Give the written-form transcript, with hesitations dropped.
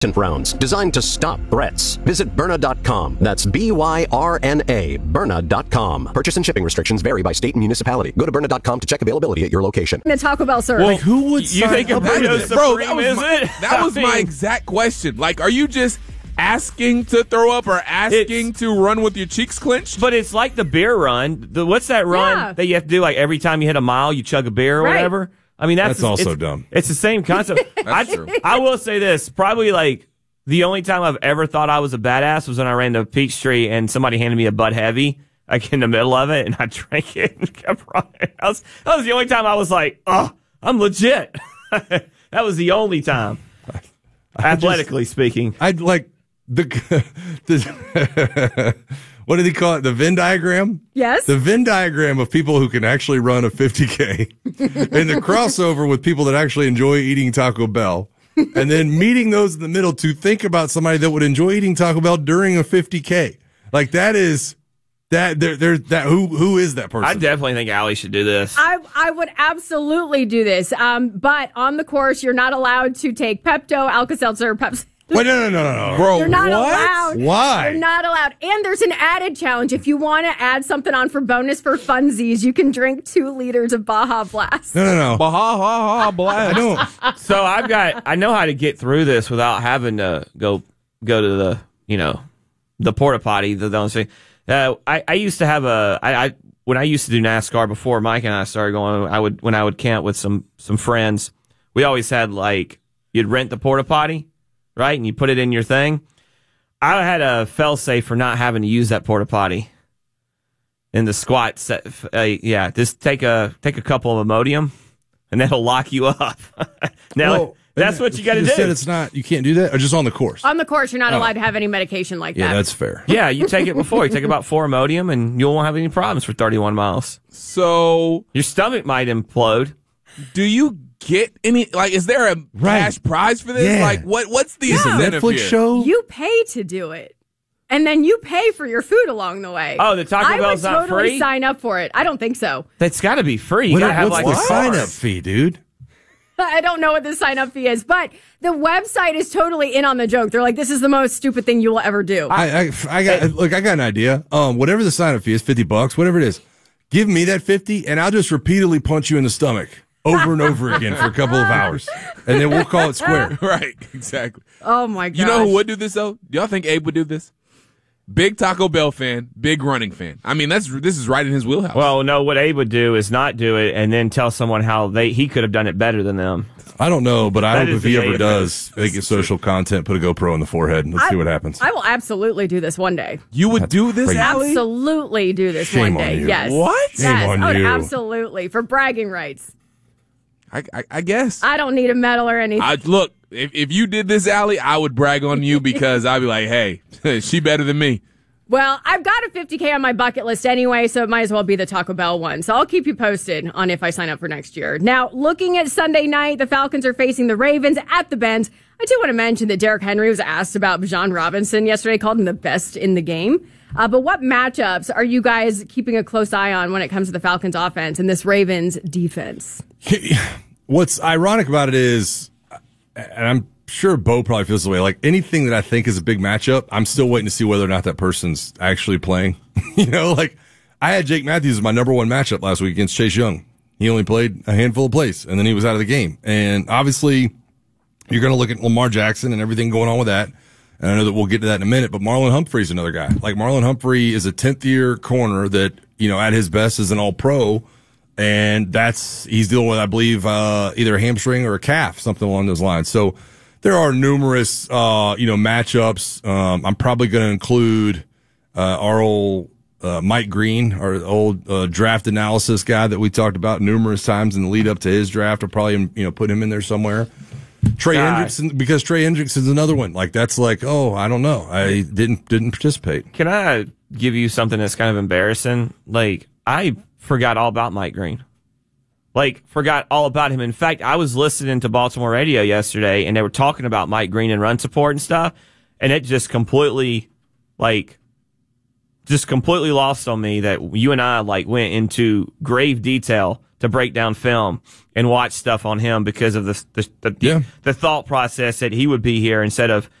rounds designed to stop threats. Visit Byrna.com. That's Byrna. Byrna.com. Purchase and shipping restrictions vary by state and municipality. Go to Byrna.com to check availability at your location. The Taco Bell service. Like, who would You think a burrito supreme, is it? That was my exact question. Like, are you just asking to throw up or asking to run with your cheeks clenched? But it's like the beer run. What's that run that you have to do? Like every time you hit a mile, you chug a beer or whatever. I mean, that's also dumb. It's the same concept. True. I will say this: probably like the only time I've ever thought I was a badass was when I ran to Peachtree and somebody handed me a Bud Heavy, like in the middle of it, and I drank it and kept running. That was the only time I was like, "Oh, I'm legit." That was the only time, athletically speaking. I'd like the what did he call it? The Venn diagram? Yes. The Venn diagram of people who can actually run a 50K and the crossover with people that actually enjoy eating Taco Bell. And then meeting those in the middle to think about somebody that would enjoy eating Taco Bell during a 50K. Like that is who is that person? I definitely think Allie should do this. I would absolutely do this. But on the course, you're not allowed to take Pepto, Alka-Seltzer, Pepsi. Wait, no. Bro, You're not what? allowed. Why? You're not allowed. And there's an added challenge. If you want to add something on for bonus for funsies, you can drink 2 liters of Baja Blast. No. Baja Blast. I don't. So I know how to get through this without having to go to the porta potty. I used to have when I used to do NASCAR before Mike and I started going. When I would camp with some friends, we always had like you'd rent the porta potty, right, and you put it in your thing. I had a fail-safe for not having to use that porta potty in the squat set. Just take a couple of Imodium, and that'll lock you up. Now that's what you got to do. Said it's not. You can't do that, or just on the course. On the course, you're not allowed to have any medication like that. Yeah, that's fair. Yeah, you take it before. You take about 4 Imodium, and you won't have any problems for 31 miles. So Your stomach might implode. do you get any, like, is there a cash prize for this? Yeah. Like, what's the Is it a incentive Netflix here? show? You pay to do it. And then you pay for your food along the way. Oh, the Taco Bell's I not would totally free? sign up for it. I don't think so. That's got to be free. You got to have What's like the a sign-up fee, dude? I don't know what the sign-up fee is, but the website is totally in on the joke. They're like, this is the most stupid thing you will ever do. I got an idea. Whatever the sign-up fee is, $50, whatever it is, give me that 50, and I'll just repeatedly punch you in the stomach over and over again for a couple of hours, and then we'll call it square. Right, exactly. Oh my god! You know who would do this though? Y'all think Abe would do this? Big Taco Bell fan, big running fan. I mean, this is right in his wheelhouse. Well, no, what Abe would do is not do it and then tell someone how he could have done it better than them. I don't know, but I That hope is if he the ever Abe. does make it social content, put a GoPro in the forehead, and let's see what happens. I will absolutely do this one day. you would do this, crazy. Allie? Absolutely do this Shame one on day. you. Yes. What? Shame Yes. on Oh, you. absolutely. For bragging rights. I guess. I don't need a medal or anything. Look, if you did this, Allie, I would brag on you because I'd be like, hey, she better than me. Well, I've got a 50K on my bucket list anyway, so it might as well be the Taco Bell one. So I'll keep you posted on if I sign up for next year. Now, looking at Sunday night, the Falcons are facing the Ravens at the Benz. I do want to mention that Derrick Henry was asked about Bijan Robinson yesterday, called him the best in the game. But what matchups are you guys keeping a close eye on when it comes to the Falcons offense and this Ravens defense? What's ironic about it is, and I'm sure Bo probably feels this way, like anything that I think is a big matchup, I'm still waiting to see whether or not that person's actually playing. Like I had Jake Matthews as my number one matchup last week against Chase Young. He only played a handful of plays, and then he was out of the game. And obviously, you're going to look at Lamar Jackson and everything going on with that. And I know that we'll get to that in a minute, but Marlon Humphrey's another guy. Like Marlon Humphrey is a 10th-year corner that, at his best is an all-pro. And he's dealing with, I believe, either a hamstring or a calf, something along those lines. So there are numerous, matchups. I'm probably going to include our old Mike Green, our old draft analysis guy that we talked about numerous times in the lead up to his draft. I'll probably, put him in there somewhere. Trey Hendrickson, because Trey Hendrickson's another one. Like that's like, oh, I don't know. I didn't participate. Can I give you something that's kind of embarrassing? Like, I forgot all about Mike Green. Forgot all about him. In fact, I was listening to Baltimore radio yesterday, and they were talking about Mike Green and run support and stuff, and it just completely lost on me that you and I, went into grave detail to break down film and watch stuff on him because of the thought process that he would be here instead of